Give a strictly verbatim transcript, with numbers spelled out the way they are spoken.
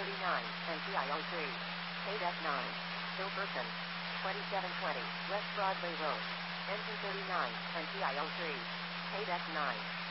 thirty-nine, ten T I oh three. Paid F nine. Still person. twenty-seven twenty, West Broadway Road. Engine thirty-nine, ten T I oh three. Paid F nine.